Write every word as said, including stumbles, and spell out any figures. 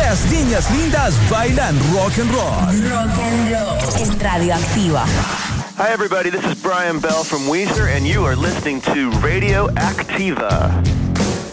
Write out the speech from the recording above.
Las niñas lindas bailan rock and roll. Rock and roll. En Radioactiva. Hi everybody, this is Brian Bell from Weezer and you are listening to Radio Activa.